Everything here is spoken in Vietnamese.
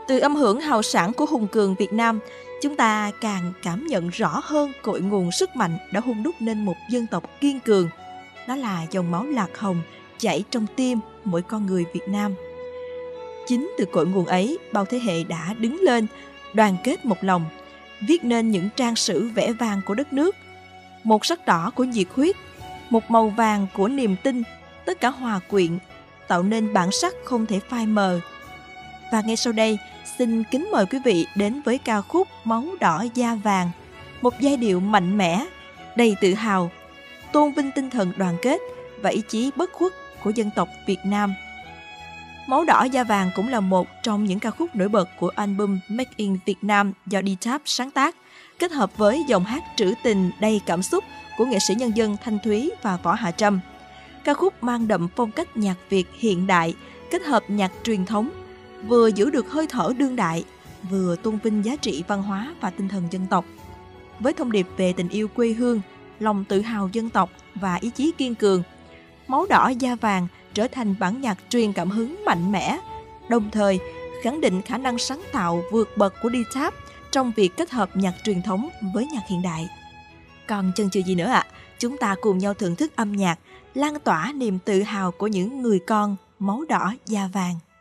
Từ âm hưởng hào sảng của hùng cường Việt Nam, chúng ta càng cảm nhận rõ hơn cội nguồn sức mạnh đã hun đúc nên một dân tộc kiên cường. Đó là dòng máu lạc hồng chảy trong tim mỗi con người Việt Nam. Chính từ cội nguồn ấy, bao thế hệ đã đứng lên, đoàn kết một lòng, viết nên những trang sử vẻ vang của đất nước. Một sắc đỏ của nhiệt huyết, một màu vàng của niềm tin, tất cả hòa quyện, tạo nên bản sắc không thể phai mờ. Và ngay sau đây, xin kính mời quý vị đến với ca khúc Máu đỏ da vàng, một giai điệu mạnh mẽ, đầy tự hào, tôn vinh tinh thần đoàn kết và ý chí bất khuất của dân tộc Việt Nam. Máu đỏ da vàng cũng là một trong những ca khúc nổi bật của album Make in Việt Nam do D-Tap sáng tác, kết hợp với dòng hát trữ tình đầy cảm xúc của nghệ sĩ nhân dân Thanh Thúy và Võ Hạ Trâm. Ca khúc mang đậm phong cách nhạc Việt hiện đại, kết hợp nhạc truyền thống, vừa giữ được hơi thở đương đại, vừa tôn vinh giá trị văn hóa và tinh thần dân tộc. Với thông điệp về tình yêu quê hương, lòng tự hào dân tộc và ý chí kiên cường, Máu đỏ da vàng trở thành bản nhạc truyền cảm hứng mạnh mẽ, đồng thời khẳng định khả năng sáng tạo vượt bậc của D-Tap trong việc kết hợp nhạc truyền thống với nhạc hiện đại. Còn chần chừ gì nữa ạ? Chúng ta cùng nhau thưởng thức âm nhạc, lan tỏa niềm tự hào của những người con máu đỏ da vàng.